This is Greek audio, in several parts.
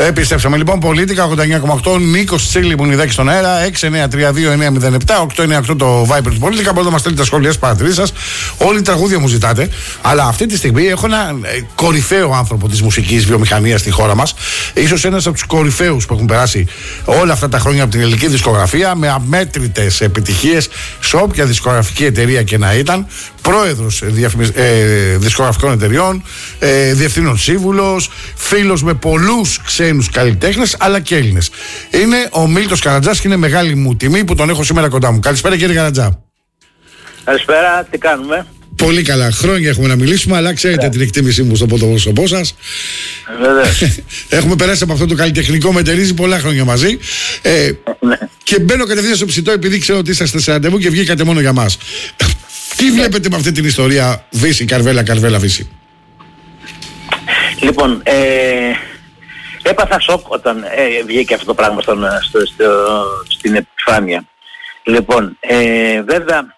Επιστρέψαμε λοιπόν. Πολίτικα 89,8. Νίκος Τσίλι που είναι στον αέρα. 6932907. 898 το Viber του Πολίτικα. Μπορείτε να μας στείλετε τα σχόλια σας, παρατηρήσεις σας. Όλοι τραγούδια μου ζητάτε. Αλλά αυτή τη στιγμή έχω ένα κορυφαίο άνθρωπο της μουσικής βιομηχανίας στη χώρα μας. Ίσως ένας από τους κορυφαίους που έχουν περάσει όλα αυτά τα χρόνια από την ελληνική δισκογραφία. Με αμέτρητες επιτυχίες σε όποια δισκογραφική εταιρεία και να ήταν. Πρόεδρος δισκογραφικών εταιριών, διευθύνων σύμβουλος, φίλος με πολλούς ξένους καλλιτέχνες αλλά και Έλληνες. Είναι ο Μίλτος Καρατζάς και είναι μεγάλη μου τιμή που τον έχω σήμερα κοντά μου. Καλησπέρα κύριε Καρατζά. Καλησπέρα, τι κάνουμε? Πολύ καλά, χρόνια έχουμε να μιλήσουμε, αλλά ξέρετε την εκτίμησή μου στο πρόσωπό σας. Έχουμε περάσει από αυτό το καλλιτεχνικό μετερίζει πολλά χρόνια μαζί. Και μπαίνω κατευθείαν στο ψητό επειδή ξέρω ότι είσαστε σε ραντεβού και βγήκατε μόνο για μας. Τι βλέπετε με αυτή την ιστορία Βύση, Καρβέλα, Βύση? Λοιπόν, έπαθα σοκ όταν βγήκε αυτό το πράγμα στην επιφάνεια. Λοιπόν, βέβαια,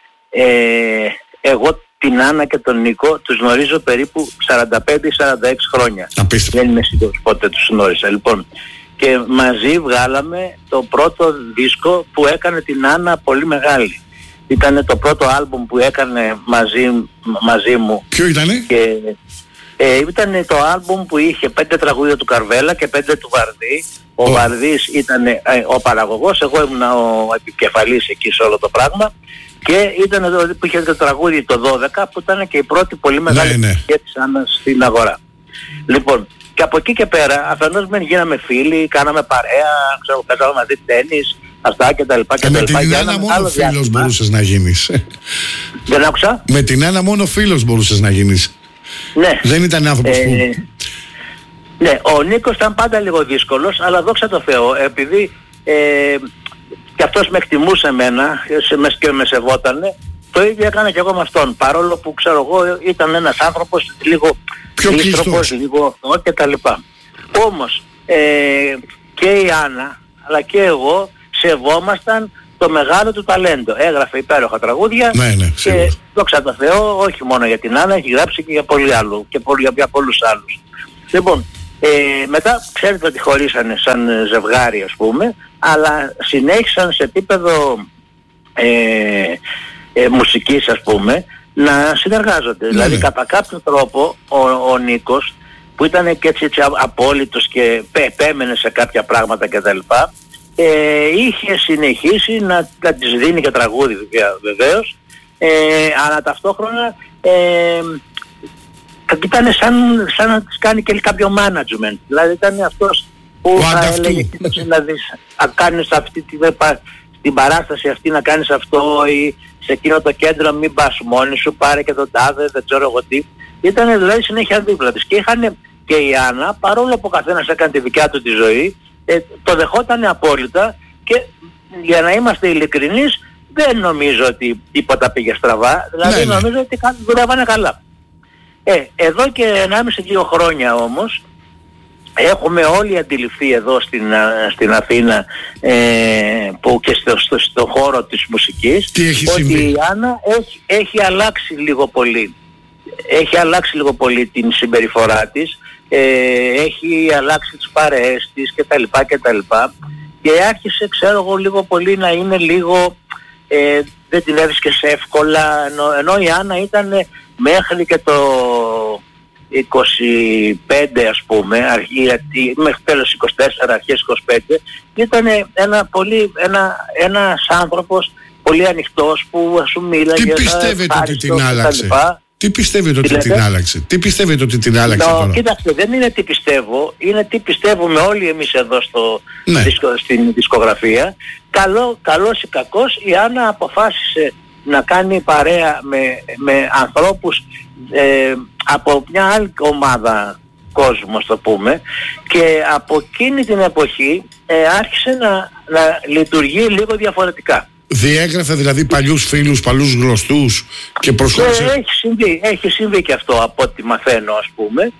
εγώ την Άννα και τον Νίκο τους γνωρίζω περίπου 45-46 χρόνια. Απίστευτο. Δεν είμαι σίγουρος πότε τους γνώρισα. Λοιπόν, και μαζί βγάλαμε το πρώτο δίσκο που έκανε την Άννα πολύ μεγάλη. Ήταν το πρώτο άλμπουμ που έκανε μαζί μου. Ποιο ήτανε? Ήταν το άλμπουμ που είχε 5 τραγούδια του Καρβέλα και 5 του Βαρδί. Ο Βαρδής ήταν ο παραγωγός, εγώ ήμουν ο επικεφαλής εκεί σε όλο το πράγμα. Και ήταν που είχε το τραγούδι το 12 που ήταν και η πρώτη πολύ μεγάλη επιτυχία της Άννας στην αγορά. Λοιπόν, και από εκεί και πέρα αφενός μεν γίναμε φίλοι, κάναμε παρέα, ξέρω, παίζαμε μαζί τένις, αυτά και τα λοιπά και τα λοιπά. Με την Άννα μόνο φίλος μπορούσες να γίνεις. Δεν άκουσα. Με την Άννα μόνο φίλος μπορούσες να γίνεις. Ναι. Δεν ήταν άνθρωπος που... Ναι, ο Νίκος ήταν πάντα λίγο δύσκολος, αλλά δόξα τω Θεώ, επειδή και αυτός με εκτιμούσε εμένα και με σεβότανε, το ίδιο έκανα και εγώ με αυτόν. Παρόλο που ξέρω εγώ ήταν ένας άνθρωπος λίγο δύστροπος, λίγο αυτό και τα λοιπά. Όμως και η Άννα αλλά και εγώ σεβόμασταν το μεγάλο του ταλέντο. Έγραφε υπέροχα τραγούδια και δόξα τω Θεώ, όχι μόνο για την Άννα, έχει γράψει και για πολλοί άλλους και για πολλούς άλλους. Λοιπόν, μετά ξέρετε ότι χωρίσανε σαν ζευγάρι ας πούμε, αλλά συνέχισαν σε επίπεδο μουσικής ας πούμε να συνεργάζονται. Δηλαδή κατά κάποιο τρόπο ο Νίκος που ήταν και έτσι απόλυτος και επέμενε σε κάποια πράγματα κτλ. Είχε συνεχίσει να τις δίνει και τραγούδι βεβαίως, αλλά ταυτόχρονα ήταν σαν να τις κάνει και κάποιο management. Δηλαδή ήταν αυτός που θα έλεγε να δεις, να κάνεις αυτή την παράσταση αυτή, να κάνεις αυτό ή σε εκείνο το κέντρο μην πας μόνοι σου, πάρε και τον τάδε, δεν ξέρω εγώ τι. Ήταν δηλαδή συνέχεια δίπλα της και είχαν και η Άννα, παρόλο που ο καθένας έκανε τη δικιά του τη ζωή, το δεχόταν απόλυτα και για να είμαστε ειλικρινείς δεν νομίζω ότι τίποτα πήγε στραβά, δηλαδή νομίζω ότι δουλεύανε καλά. Εδώ και 1,5-2 χρόνια όμως έχουμε όλοι αντιληφθεί εδώ στην Αθήνα που και στο χώρο της μουσικής ότι η Άννα έχει αλλάξει λίγο πολύ. Έχει αλλάξει λίγο πολύ την συμπεριφορά της, έχει αλλάξει τις παρέες της κτλ. Και άρχισε ξέρω εγώ λίγο πολύ να είναι λίγο δεν την έβρισκες εύκολα, ενώ η Άννα ήταν μέχρι και το 25 ας πούμε, μέχρι τέλος 24, αρχές 25, ήταν ένας άνθρωπος πολύ ανοιχτός που σου μίλαγε. Τι πιστεύετε ότι την άλλαξε? Τι πιστεύετε ότι την άλλαξε τώρα? Κοίταξε, δεν είναι τι πιστεύω, είναι τι πιστεύουμε όλοι εμείς εδώ στην δισκογραφία. Καλός ή κακός, η Άννα αποφάσισε να κάνει παρέα με ανθρώπους από μια άλλη ομάδα κόσμου, ας το πούμε, και από εκείνη την εποχή άρχισε να λειτουργεί λίγο διαφορετικά. Διέγραφε δηλαδή παλιούς φίλους, παλιούς γνωστούς και προσχώρησε. Έχει συμβεί και αυτό από ό,τι μαθαίνω ας πούμε.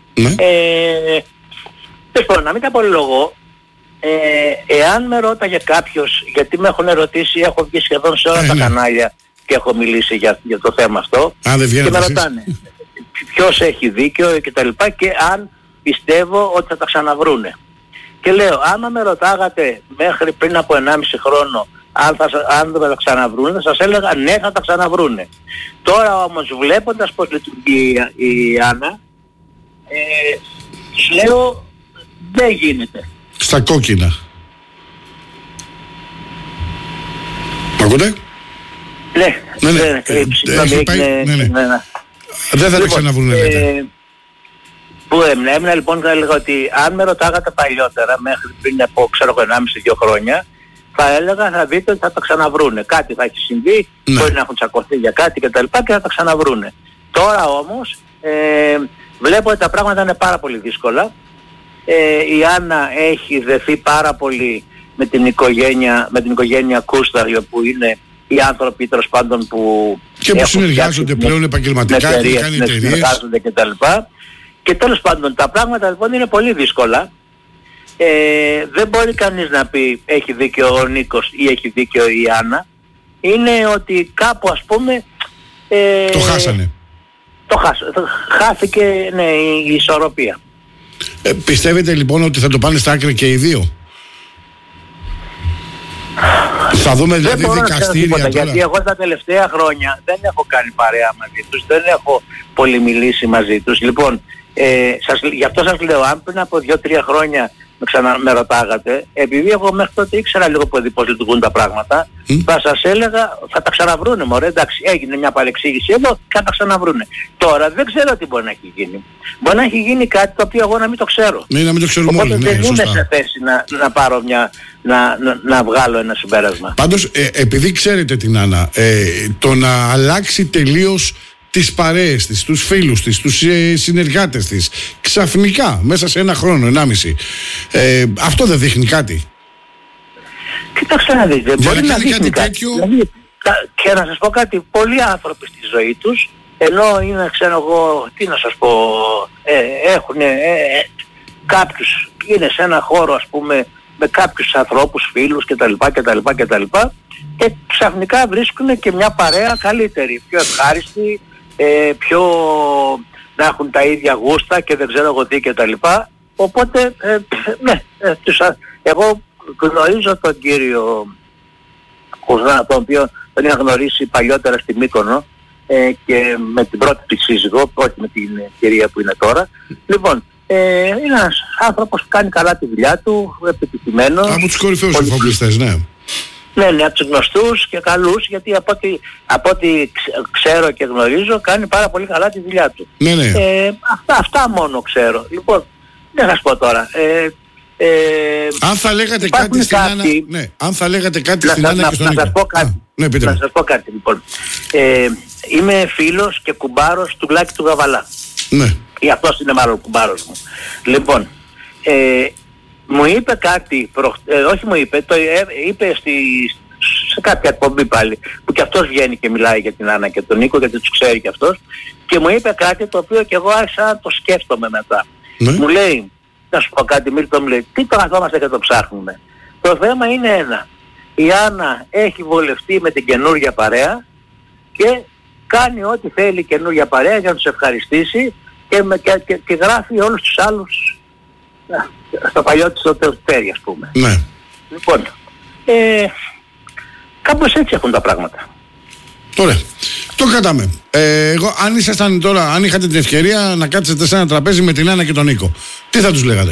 Να μην τα πολυλογώ, εάν με ρώταγε κάποιος, γιατί με έχουν ερωτήσει, έχω βγει σχεδόν σε όλα τα κανάλια και έχω μιλήσει για το θέμα αυτό, και με ρωτάνε ποιος έχει δίκιο και τα λοιπά και αν πιστεύω ότι θα τα ξαναβρούνε. Και λέω, άμα με ρωτάγατε μέχρι πριν από 1,5 χρόνο αν δεν θα τα ξαναβρούνε, θα σας έλεγα ναι, θα τα ξαναβρούνε. Τώρα όμως βλέποντας πως λειτουργεί η Άννα, τους λέω δεν γίνεται. Στα κόκκινα. Μ' ακούτε? Ναι. Δεν θα τα ξαναβρούνε. Πού έμεινα λοιπόν, θα έλεγα ότι αν με ρωτάγατε παλιότερα, μέχρι πριν από ξέρω 1,5-2 χρόνια, θα έλεγα θα δείτε ότι θα τα ξαναβρούνε. Κάτι θα έχει συμβεί, μπορεί να έχουν τσακωθεί για κάτι κτλ. Και θα τα ξαναβρούνε. Τώρα όμως βλέπω ότι τα πράγματα είναι πάρα πολύ δύσκολα. Η Άννα έχει δεθεί πάρα πολύ με την οικογένεια Κούσταριο, που είναι οι άνθρωποι τέλος πάντων που συνεργάζονται πλέον επαγγελματικά και κάνει εταιρείες. Συνεργάζονται κτλ. Και τέλος πάντων τα πράγματα λοιπόν είναι πολύ δύσκολα. Δεν μπορεί κανείς να πει έχει δίκιο ο Νίκος ή έχει δίκιο η Άννα. Είναι ότι κάπου ας πούμε το χάσανε. Χάθηκε η ισορροπία. Πιστεύετε λοιπόν ότι θα το πάνε στα άκρη και οι δύο? Θα δούμε δηλαδή δικαστήρια τώρα? Γιατί εγώ τα τελευταία χρόνια δεν έχω κάνει παρέα μαζί τους, δεν έχω πολύ μιλήσει μαζί τους. Λοιπόν, γι' αυτό σας λέω, αν πριν από 2-3 χρόνια με ρωτάγατε, επειδή εγώ μέχρι τότε ήξερα λίγο πώς λειτουργούν τα πράγματα, θα σας έλεγα θα τα ξαναβρούνε, μωρέ, εντάξει, έγινε μια παρεξήγηση εδώ και θα τα ξαναβρούνε. Τώρα δεν ξέρω τι μπορεί να έχει γίνει. Μπορεί να έχει γίνει κάτι το οποίο εγώ να μην το ξέρω. Ναι, να μην το ξέρουμε όλοι. Οπότε δεν είμαι σε θέση να πάρω να βγάλω ένα συμπέρασμα. Πάντως, επειδή ξέρετε την Άννα, το να αλλάξει τελείως τις παρέες της, τους φίλους της, τους συνεργάτες της, ξαφνικά, μέσα σε 1 χρόνο, 1,5, αυτό δεν δείχνει κάτι? Κοιτάξτε να δείτε, μπορεί να δείχνει κάτι. Δηλαδή, και να σας πω κάτι, πολλοί άνθρωποι στη ζωή τους, ενώ είναι, ξέρω εγώ, τι να σας πω, έχουν κάποιους, είναι σε ένα χώρο ας πούμε, με κάποιους ανθρώπους, φίλους κτλ. Και ξαφνικά βρίσκουν και μια παρέα καλύτερη, πιο ευχάριστη, πιο να έχουν τα ίδια γούστα και δεν ξέρω εγώ τι κτλ. Οπότε, εγώ γνωρίζω τον κύριο Κουρδά, τον οποίο τον είχα γνωρίσει παλιότερα στη Μύκονο και με την πρώτη της σύζυγο, όχι με την κυρία που είναι τώρα. Λοιπόν, είναι ένας άνθρωπος που κάνει καλά τη δουλειά του, επιτυχημένος. Από τους κορυφαίους εφοπλιστές, ναι. Ναι, από τους γνωστούς και καλούς, γιατί από ό,τι ξέρω και γνωρίζω κάνει πάρα πολύ καλά τη δουλειά του. Ναι. Αυτά μόνο ξέρω. Λοιπόν, δεν θα σας πω τώρα. Αν θα λέγατε κάτι στην Άννα, αν θα λέγατε κάτι στην Άννα και στον Νίκο. Να σας πω κάτι λοιπόν. Είμαι φίλος και κουμπάρος του Λάκη του Γαβαλά. Ναι. Ή αυτός είναι μάλλον κουμπάρος μου. Λοιπόν, μου είπε κάτι, όχι μου είπε, το είπε σε κάποια εκπομπή πάλι, που και αυτός βγαίνει και μιλάει για την Άννα και τον Νίκο, γιατί τους ξέρει και αυτός, και μου είπε κάτι το οποίο και εγώ άρχισα να το σκέφτομαι μετά. Ναι. Μου λέει, να σου πω κάτι, Μίλτο, μου λέει, τι το καθόμαστε και το ψάχνουμε? Το θέμα είναι ένα. Η Άννα έχει βολευτεί με την καινούργια παρέα και κάνει ό,τι θέλει η καινούργια παρέα για να τους ευχαριστήσει και γράφει όλους τους άλλους στο παλιό της το τέρι, ας πούμε. Ναι. Λοιπόν, κάπως έτσι έχουν τα πράγματα. Ωραία. Το κρατάμε. Εγώ, αν ήσασταν τώρα, αν είχατε την ευκαιρία να κάτσετε σε ένα τραπέζι με την Άννα και τον Νίκο, τι θα τους λέγατε?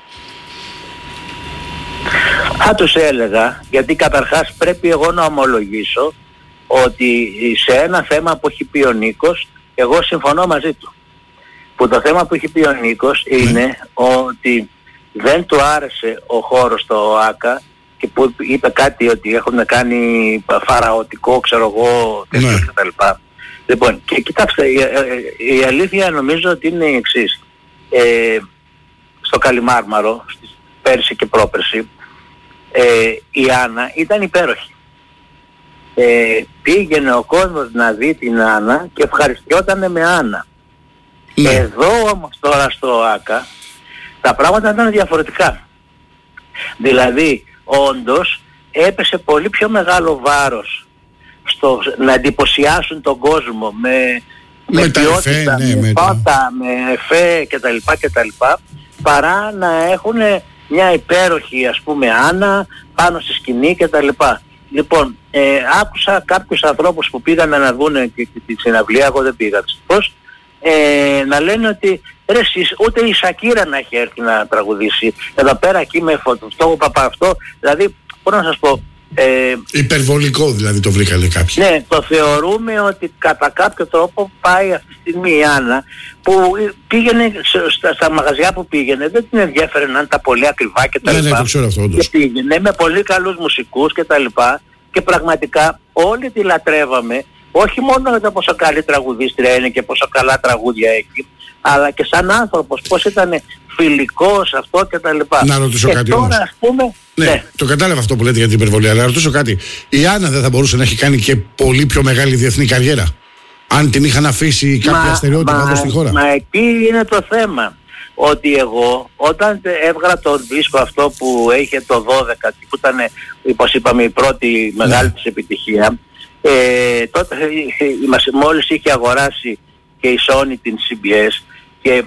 Θα τους έλεγα, γιατί καταρχάς πρέπει εγώ να ομολογήσω ότι σε ένα θέμα που έχει πει ο Νίκος, εγώ συμφωνώ μαζί του. Που το θέμα που έχει πει ο Νίκος είναι ότι δεν του άρεσε ο χώρος στο ΟΑΚΑ και που είπε κάτι ότι έχουν κάνει φαραωτικό, ξέρω εγώ, τέτοιο κτλ. Λοιπόν, και κοιτάξτε, η αλήθεια νομίζω ότι είναι η εξής. Στο Καλιμάρμαρο, πέρσι και πρόπερσι, η Άννα ήταν υπέροχη. Πήγαινε ο κόσμος να δει την Άννα και ευχαριστιόταν με Άννα. Ναι. Εδώ όμως τώρα στο ΟΑΚΑ τα πράγματα ήταν διαφορετικά. Δηλαδή όντως έπεσε πολύ πιο μεγάλο βάρος στο να εντυπωσιάσουν τον κόσμο με ποιότητα, με φώτα, με εφέ κτλ. Παρά να έχουν μια υπέροχη ας πούμε Άννα πάνω στη σκηνή κτλ. Λοιπόν, άκουσα κάποιους ανθρώπους που πήγαν να δουν τη συναυλία, εγώ δεν πήγα δυστυχώς, να λένε ότι ρε εσείς, ούτε η Σακύρα να έχει έρθει να τραγουδήσει εδώ πέρα εκεί με αυτό, αυτό, δηλαδή μπορώ να σας πω, υπερβολικό δηλαδή το βρήκανε κάποιοι. Ναι, το θεωρούμε ότι κατά κάποιο τρόπο πάει αυτή τη στιγμή η Άννα που πήγαινε στα μαγαζιά που πήγαινε, δεν την ενδιαφέρε να είναι τα πολύ ακριβά και τα λοιπά. Ναι, το ξέρω αυτό όντως. Και πήγαινε με πολύ καλούς μουσικούς και τα λοιπά και πραγματικά όλοι τη λατρεύαμε, όχι μόνο για το πόσο καλή τραγουδίστρια είναι και πόσο καλά τραγούδια έχει, αλλά και σαν άνθρωπος, πώς ήταν φιλικός αυτό και τα λοιπά. Να ρωτήσω κάτι τώρα, όμως. Ας πούμε, ναι, το κατάλαβα αυτό που λέτε για την υπερβολή, αλλά να ρωτήσω κάτι. Η Άννα δεν θα μπορούσε να έχει κάνει και πολύ πιο μεγάλη διεθνή καριέρα, αν την είχαν αφήσει κάποια αστεριότητα εδώ στη χώρα? Μα εκεί είναι το θέμα. Ότι εγώ όταν έβγαλα το δίσκο αυτό που είχε το 12, που ήταν, όπως είπαμε, η πρώτη μεγάλη της επιτυχία, τότε μόλις είχε αγοράσει και η Sony την CBS και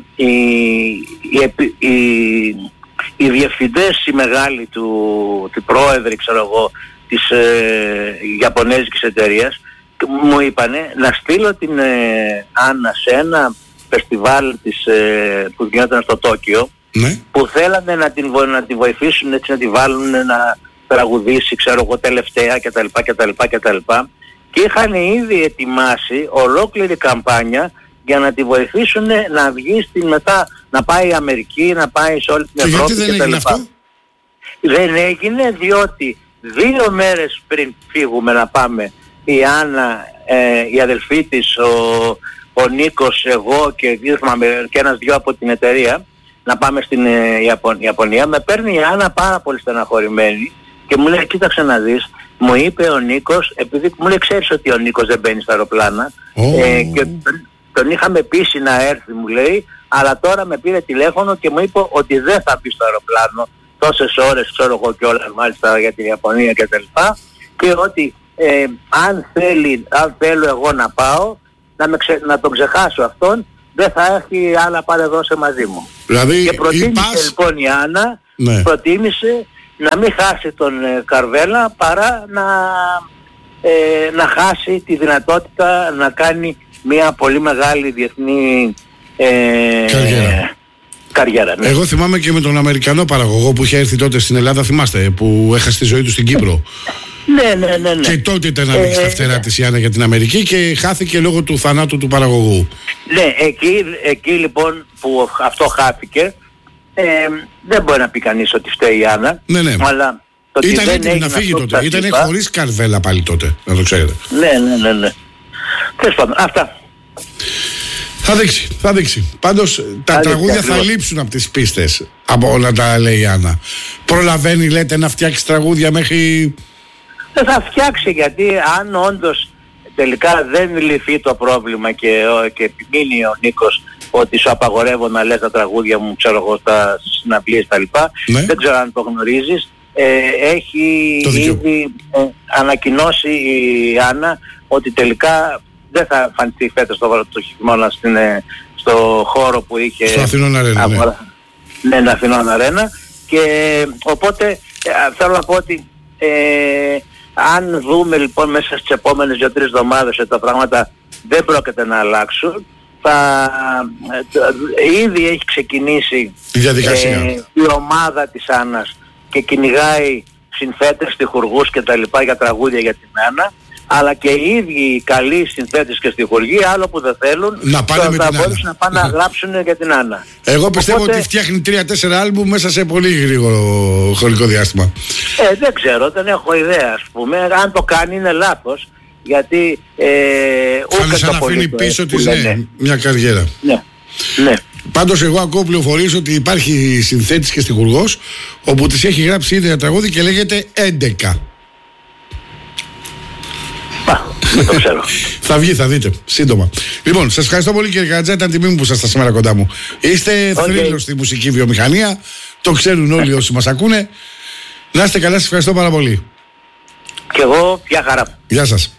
οι διευθυντές οι μεγάλοι του πρόεδροι, ξέρω εγώ, της Ιαπωνέζικης εταιρείας, μου είπανε να στείλω την Άννα σε ένα φεστιβάλ που γινόταν στο Τόκιο, που θέλανε να τη βοηθήσουν, έτσι, να τη βάλουν να τραγουδήσει, ξέρω εγώ, τελευταία κτλ. Και είχαν ήδη ετοιμάσει ολόκληρη καμπάνια για να τη βοηθήσουν να βγει μετά, να πάει η Αμερική, να πάει σε όλη την Ευρώπη κτλ. Γιατί δεν έγινε αυτό? Δεν έγινε διότι 2 μέρες πριν φύγουμε να πάμε, η Άννα, η αδελφή της, ο Νίκος, εγώ και ένας-δυο από την εταιρεία να πάμε στην Ιαπωνία, με παίρνει η Άννα πάρα πολύ στεναχωρημένη και μου λέει, κοίταξε να δεις, μου είπε ο Νίκος, επειδή μου λέει, ξέρεις ότι ο Νίκος δεν μπαίνει στα αεροπλάνα, και τον είχαμε πείσει να έρθει, μου λέει, αλλά τώρα με πήρε τηλέφωνο και μου είπε ότι δεν θα μπει στο αεροπλάνο τόσες ώρες, ξέρω εγώ κιόλας, μάλιστα για την Ιαπωνία κτλ. Και ότι αν θέλω εγώ να πάω, να τον ξεχάσω αυτόν, δεν θα έχει άλλα παρεδώσει μαζί μου. Δηλαδή, και προτίμησε λοιπόν η Άννα, προτίμησε να μην χάσει τον Καρβέλα παρά να χάσει τη δυνατότητα να κάνει μια πολύ μεγάλη διεθνή καριέρα. Ναι. Εγώ θυμάμαι και με τον Αμερικανό παραγωγό που είχε έρθει τότε στην Ελλάδα, θυμάστε, που έχασε τη ζωή του στην Κύπρο. Ναι. Και τότε ήταν ανοίξει τα φτερά της η Άννα για την Αμερική και χάθηκε λόγω του θανάτου του παραγωγού. Ναι, εκεί λοιπόν που αυτό χάθηκε, δεν μπορεί να πει κανείς ότι φταίει η Άννα. Ναι. Αλλά ήταν έτοιμη να φύγει τότε. Ήταν χωρίς Καρβέλα πάλι τότε, να το ξέρετε. Ναι. Τέλος πάντων, αυτά. Θα δείξει. Πάντως τα τραγούδια θα λείψουν από τις πίστες, από όλα τα λέει η Άννα. Προλαβαίνει, λέτε, να φτιάξει τραγούδια μέχρι... Δεν θα φτιάξει, γιατί αν όντως τελικά δεν λυθεί το πρόβλημα και επιμείνει ο Νίκος ότι σου απαγορεύω να λες τα τραγούδια μου, ξέρω εγώ, στα συναυλίες τα λοιπά, δεν ξέρω αν το γνωρίζεις, έχει ήδη ανακοινώσει η Άννα ότι τελικά δεν θα εμφανιστεί φέτος το χειμώνα στο χώρο που είχε στο Αθηνών Αρένα. Ναι, Αθηνών Αρένα, και οπότε θέλω να πω ότι αν δούμε λοιπόν μέσα στις επόμενες 2-3 εβδομάδες ότι τα πράγματα δεν πρόκειται να αλλάξουν, ήδη έχει ξεκινήσει η διαδικασία, η ομάδα της Άννας και κυνηγάει συνθέτες, στιχουργούς και τα λοιπά για τραγούδια για την Άννα, αλλά και οι ίδιοι οι καλοί συνθέτες και στιχουργοί, άλλο που δεν θέλουν, να πάνε με την Άννα, να πάνε να γράψουν για την Άννα. Εγώ πιστεύω ότι φτιάχνει 3-4 άλμπουμ μέσα σε πολύ γρήγορο χρονικό διάστημα. Δεν ξέρω, δεν έχω ιδέα, ας πούμε. Αν το κάνει είναι λάθος, γιατί θα είναι σαν να αφήνει πίσω της μια καριέρα. Ναι. Πάντως εγώ ακούω πληροφορίες ότι υπάρχει συνθέτης και στιχουργός όπου της έχει γράψει ήδη ένα τραγούδι και λέγεται 11. Δεν το ξέρω. Θα βγει, θα δείτε σύντομα. Λοιπόν, σας ευχαριστώ πολύ κύριε Καρατζά, ήταν τιμή μου που ήσασταν σήμερα κοντά μου. Είστε θρύλος στη μουσική βιομηχανία, το ξέρουν όλοι όσοι μας ακούνε. Να είστε καλά, σας ευχαριστώ πάρα πολύ. Και εγώ, πια χαρά. Γεια σας.